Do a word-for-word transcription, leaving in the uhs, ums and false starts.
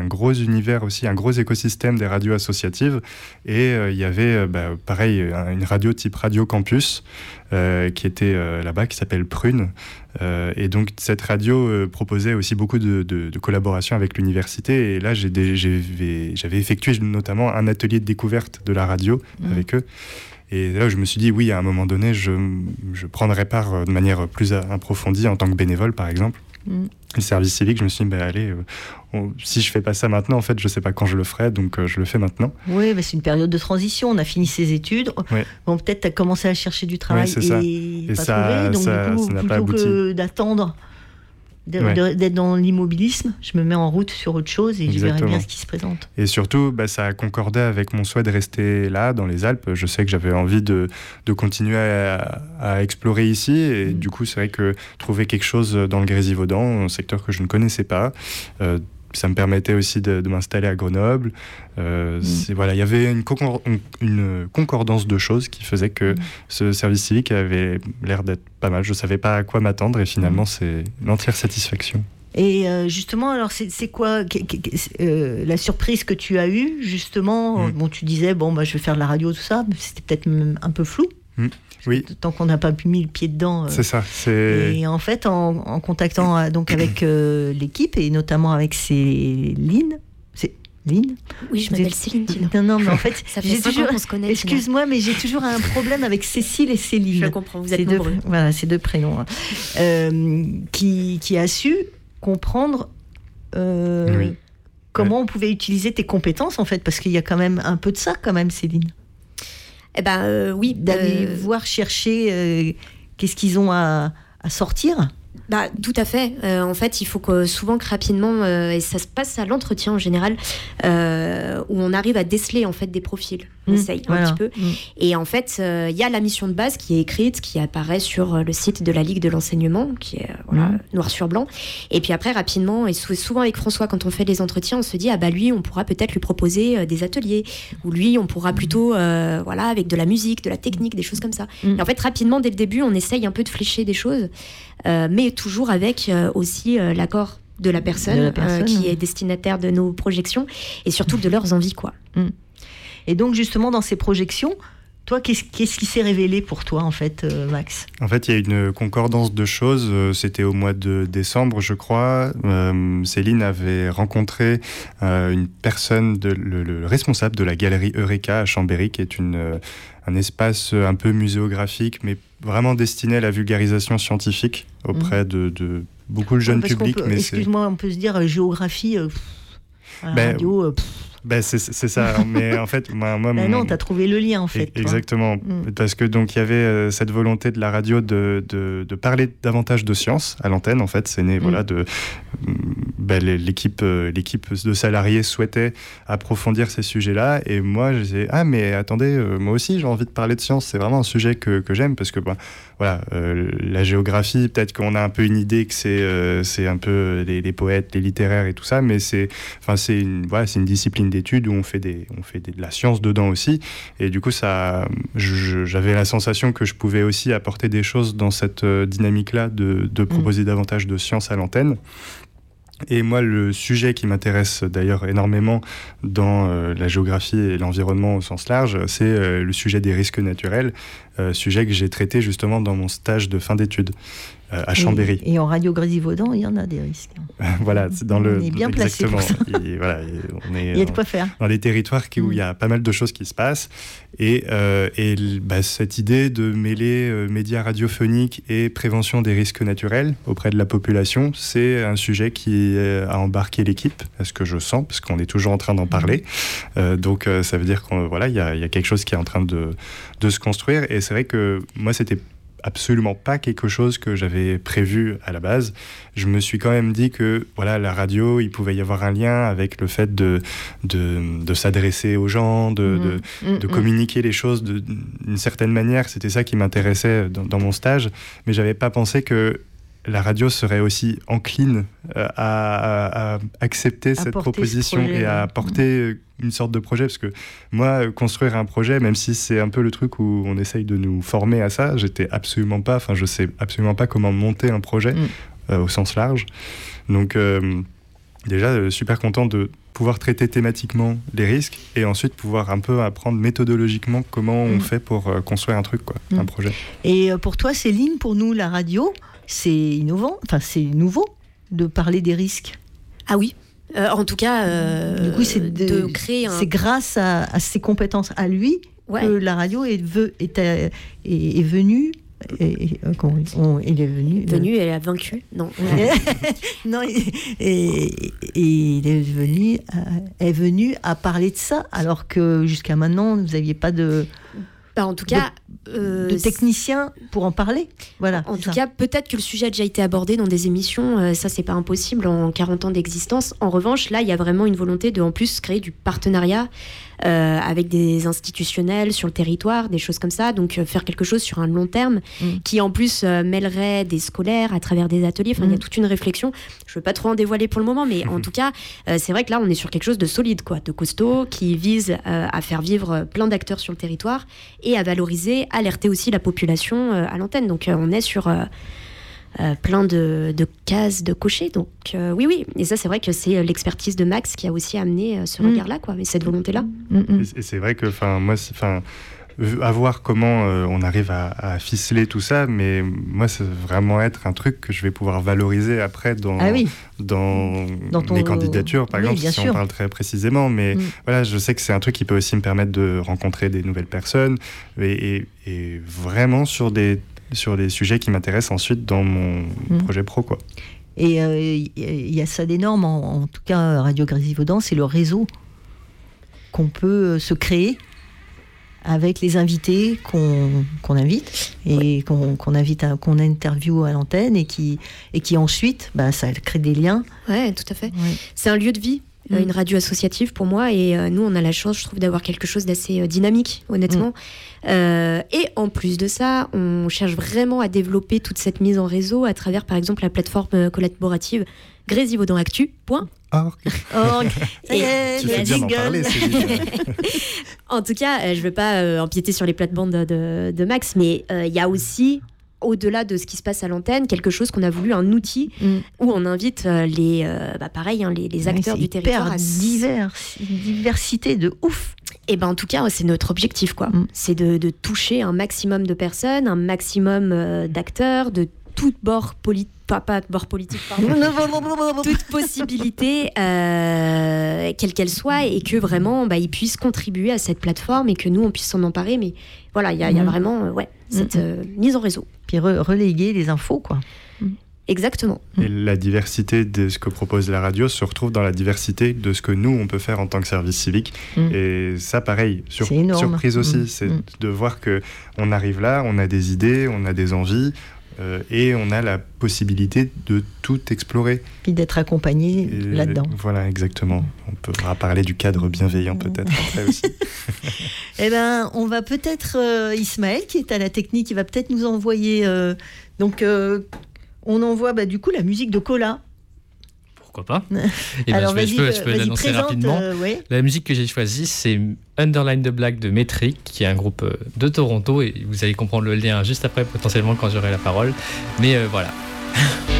gros univers aussi, un gros écosystème des radios associatives. Et euh, il y avait, euh, bah, pareil, une radio type Radio Campus euh, qui était euh, là-bas, qui s'appelle Prune. Euh, et donc, cette radio euh, proposait aussi beaucoup de, de, de collaboration avec l'université. Et là, j'ai des, j'ai, j'avais effectué notamment un atelier de découverte de la radio mmh. avec eux. Et là, je me suis dit, oui, à un moment donné, je, je prendrai part de manière plus approfondie en tant que bénévole, par exemple. Mmh. Le service civique, je me suis dit, bah, allez, euh, on, si je fais pas ça maintenant, en fait, je sais pas quand je le ferai, donc euh, je le fais maintenant. Oui, bah, c'est une période de transition. On a fini ses études. Oui. Bon, peut-être tu as commencé à chercher du travail oui, et, et pas ça, trouvé. Donc, ça, du coup, ça n'a plutôt pas abouti. que d'attendre de, ouais. de, d'être dans l'immobilisme, je me mets en route sur autre chose et Exactement. Je verrai bien ce qui se présente. Et surtout, bah, ça concordait avec mon souhait de rester là, dans les Alpes. Je sais que j'avais envie de, de continuer à, à explorer ici. Et mmh. du coup, c'est vrai que trouver quelque chose dans le Grésivaudan, un secteur que je ne connaissais pas, euh, ça me permettait aussi de, de m'installer à Grenoble. Euh, mmh. c'est, voilà, il y avait une, concor- une concordance de choses qui faisait que mmh. ce service civique avait l'air d'être pas mal. Je ne savais pas à quoi m'attendre et finalement, mmh. c'est l'entière satisfaction. Et euh, justement, alors c'est, c'est quoi euh, la surprise que tu as eue, justement mmh. Bon, tu disais, bon, bah, je vais faire de la radio, tout ça, mais c'était peut-être même un peu flou. Mmh. Oui. Tant qu'on n'a pas mis le pied dedans. Euh, c'est ça. C'est... Et en fait, en, en contactant euh, donc avec euh, l'équipe et notamment avec Céline, c'est Céline. Oui, je m'appelle Céline. Non, non, mais en fait, ça fait j'ai toujours. qu'on se connaît. Excuse-moi, mais j'ai toujours un problème avec Cécile et Céline. Je comprends. Vous êtes c'est nombreux. Deux, voilà, c'est deux prénoms. Hein. Euh, qui qui a su comprendre. Euh, oui. Comment ouais. on pouvait utiliser tes compétences en fait, parce qu'il y a quand même un peu de ça quand même, Céline. Eh ben euh, oui, d'aller euh... voir chercher euh, qu'est-ce qu'ils ont à, à sortir. Bah, tout à fait. Euh, en fait, il faut que souvent que rapidement, euh, et ça se passe à l'entretien en général, euh, où on arrive à déceler en fait des profils. On mmh, essaye un voilà. petit peu. Mmh. Et en fait, il euh, y a la mission de base qui est écrite, qui apparaît sur le site de la Ligue de l'enseignement, qui est voilà, mmh. noir sur blanc. Et puis après, rapidement, et souvent avec François, quand on fait les entretiens, on se dit ah bah lui, on pourra peut-être lui proposer euh, des ateliers, ou lui, on pourra plutôt, euh, voilà, avec de la musique, de la technique, des choses comme ça. Mmh. Et en fait, rapidement, dès le début, on essaye un peu de flécher des choses, euh, mais toujours avec euh, aussi euh, l'accord de la personne, de la personne euh, qui est destinataire de nos projections et surtout de leurs envies, quoi. Mm. Et donc justement dans ces projections, toi, qu'est-ce, qu'est-ce qui s'est révélé pour toi en fait, euh, Max ? En fait, il y a une concordance de choses. C'était au mois de décembre, je crois. Euh, Céline avait rencontré euh, une personne, de, le, le responsable de la galerie Eureka à Chambéry, qui est une, euh, un espace un peu muséographique, mais vraiment destiné à la vulgarisation scientifique auprès mmh. de, de beaucoup de jeunes ouais, publics. Peut, mais excuse-moi, c'est... on peut se dire euh, géographie, euh, pff, à la ben, radio... Euh, Ben c'est, c'est ça, mais en fait, moi, moi ben mon... non, t'as trouvé le lien en fait. Exactement, mmh. parce que donc il y avait euh, cette volonté de la radio de, de, de parler davantage de science à l'antenne. En fait, c'est né mmh. voilà de ben, l'équipe euh, l'équipe de salariés souhaitait approfondir ces sujets-là, et moi je disais ah mais attendez, euh, moi aussi j'ai envie de parler de science. C'est vraiment un sujet que que j'aime parce que ben, voilà euh, la géographie, peut-être qu'on a un peu une idée que c'est euh, c'est un peu les, les poètes, les littéraires et tout ça, mais c'est enfin c'est une voilà c'est une discipline d'études où on fait, des, on fait des, de la science dedans aussi. Et du coup, ça, je, j'avais la sensation que je pouvais aussi apporter des choses dans cette euh, dynamique-là de, de proposer mmh. davantage de science à l'antenne. Et moi, le sujet qui m'intéresse d'ailleurs énormément dans euh, la géographie et l'environnement au sens large, c'est euh, le sujet des risques naturels, euh, sujet que j'ai traité justement dans mon stage de fin d'études euh, à Chambéry. Et, et en radio Grésivaudan, il y en a des risques. Voilà, c'est dans on le, est bien placé pour ça. Et, voilà, et on est il y a de quoi faire. Dans des territoires qui, où mmh. il y a pas mal de choses qui se passent. Et, euh, et bah, cette idée de mêler euh, médias radiophoniques et prévention des risques naturels auprès de la population, c'est un sujet qui a embarqué l'équipe, à ce que je sens, parce qu'on est toujours en train d'en parler. Mmh. Euh, donc euh, ça veut dire qu'il voilà, y a, y a quelque chose qui est en train de, de se construire. Et c'est vrai que moi, c'était absolument pas quelque chose que j'avais prévu à la base. Je me suis quand même dit que voilà, la radio, il pouvait y avoir un lien avec le fait de, de, de s'adresser aux gens, de, mmh. de, de mmh. communiquer les choses de, d'une certaine manière. C'était ça qui m'intéressait dans, dans mon stage. Mais j'avais pas pensé que la radio serait aussi encline à, à, à accepter cette proposition projet, et à apporter mmh. une sorte de projet. Parce que moi, construire un projet, même si c'est un peu le truc où on essaye de nous former à ça, j'étais absolument pas, enfin, je sais absolument pas comment monter un projet mmh. euh, au sens large. Donc, euh, déjà, euh, super content de pouvoir traiter thématiquement les risques et ensuite pouvoir un peu apprendre méthodologiquement comment mmh. on fait pour euh, construire un truc, quoi, mmh. un projet. Et euh, pour toi, Céline, pour nous, la radio, c'est innovant, enfin c'est nouveau de parler des risques. Ah oui. Euh, en tout cas, euh, du coup, c'est de, de créer un... C'est grâce à, à ses compétences à lui ouais. que la radio est, est, est, est venue. Et, et, on, on, il est venu. Venu, euh... elle a vaincu. Non. non, et, et, et il est venu, est venu à parler de ça, alors que jusqu'à maintenant, vous n'aviez pas de. Bah, en tout cas, de, euh, de techniciens pour en parler. Voilà. En tout ça. cas, peut-être que le sujet a déjà été abordé dans des émissions. Euh, ça, c'est pas impossible en quarante ans d'existence. En revanche, là, il y a vraiment une volonté de, en plus, créer du partenariat euh, avec des institutionnels sur le territoire, des choses comme ça. Donc, euh, faire quelque chose sur un long terme mmh. qui, en plus, euh, mêlerait des scolaires à travers des ateliers. Enfin, il mmh. y a toute une réflexion. Je veux pas trop en dévoiler pour le moment, mais mmh. en tout cas, euh, c'est vrai que là, on est sur quelque chose de solide, quoi, de costaud, qui vise euh, à faire vivre plein d'acteurs sur le territoire et à valoriser, alerter aussi la population euh, à l'antenne. Donc euh, on est sur euh, euh, plein de, de cases de cocher. Donc euh, oui, oui. Et ça, c'est vrai que c'est l'expertise de Max qui a aussi amené euh, ce mmh. regard-là, quoi, et cette volonté-là. Mmh. Et c'est vrai que, enfin, moi, enfin. à voir comment euh, on arrive à, à ficeler tout ça, mais moi, c'est vraiment être un truc que je vais pouvoir valoriser après dans, ah oui. dans, dans ton... mes candidatures, par oui, exemple, si sûr. on parle très précisément. Mais mm. voilà, je sais que c'est un truc qui peut aussi me permettre de rencontrer des nouvelles personnes et, et, et vraiment sur des, sur des sujets qui m'intéressent ensuite dans mon mm. projet pro, quoi. Et il euh, y a ça d'énorme, en, en tout cas, Radio Grésivaudan, c'est le réseau qu'on peut se créer avec les invités qu'on, qu'on invite et ouais. qu'on, qu'on invite à, qu'on interviewe à l'antenne et qui, et qui ensuite, bah, ça crée des liens. Ouais, tout à fait. Ouais. C'est un lieu de vie, mmh. euh, une radio associative pour moi, et euh, nous, on a la chance, je trouve, d'avoir quelque chose d'assez euh, dynamique, honnêtement. Mmh. Euh, et en plus de ça, on cherche vraiment à développer toute cette mise en réseau à travers, par exemple, la plateforme collaborative grésivaudan actu point org. Org. Et tu fais bien d'en parler, En tout cas, euh, je ne veux pas euh, empiéter sur les plates-bandes de, de, de Max, mais il euh, y a aussi, au-delà de ce qui se passe à l'antenne, quelque chose qu'on a voulu, un outil mm. où on invite euh, les, euh, bah pareil, hein, les, les acteurs oui, du territoire. À divers, une diversité de ouf. Et ben en tout cas, c'est notre objectif, quoi. Mm. C'est de, de toucher un maximum de personnes, un maximum euh, d'acteurs, de tout bord politique. Pas, pas de bord politique, pardon. Toute possibilité, euh, quelle qu'elle soit, et que vraiment, bah, ils puissent contribuer à cette plateforme et que nous, on puisse s'en emparer. Mais voilà, il y, mmh. y a vraiment euh, ouais, cette euh, mise en réseau. Puis re- reléguer les infos, quoi. Mmh. Exactement. Et la diversité de ce que propose la radio se retrouve dans la diversité de ce que nous, on peut faire en tant que service civique. Mmh. Et ça, pareil, sur, surprise aussi, mmh. c'est mmh. de voir qu'on arrive là, on a des idées, on a des envies, Euh, et on a la possibilité de tout explorer. Puis d'être accompagné et là-dedans. Voilà, exactement. On pourra parler du cadre bienveillant peut-être après aussi. Eh bien, on va peut-être... Euh, Ismaël, qui est à la technique, il va peut-être nous envoyer... Euh, donc, euh, on envoie bah, du coup la musique de Cola. Pourquoi pas. Et ben, je, vais, je peux, je peux l'annoncer présente, rapidement. Euh, ouais. La musique que j'ai choisie, c'est Underline the Black de Metric, qui est un groupe de Toronto, et vous allez comprendre le lien juste après, potentiellement, quand j'aurai la parole. Mais euh, voilà.